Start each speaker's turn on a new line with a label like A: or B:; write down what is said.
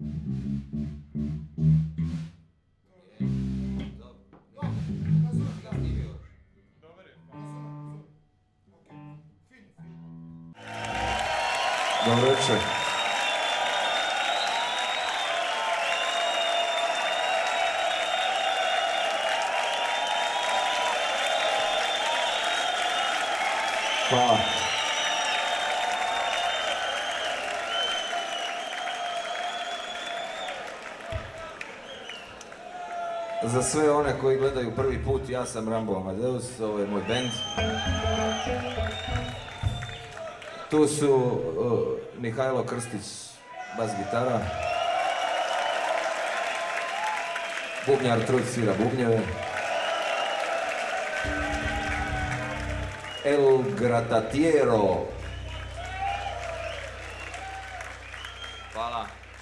A: Dobro večer. Hvala. Za sve one koji gledaju prvi put, ja sam Rambo Amadeus, ovo je moj bend. Tu su Mihajlo Krstić, bas gitara. Bubnjar Trud svira bubnjeve. El Gratatiero. Hvala.